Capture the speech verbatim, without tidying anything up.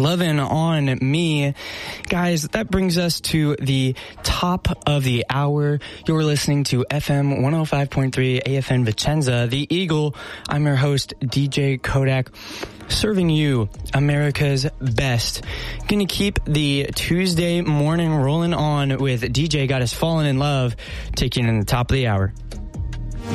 Lovin' on Me. Guys, that brings us to the top of the hour. You're listening to F M one oh five point three A F N Vicenza, The Eagle. I'm your host, D J Kodak, serving you America's best. Gonna keep the Tuesday morning rolling on with D J Got Us Falling in Love, taking in the top of the hour.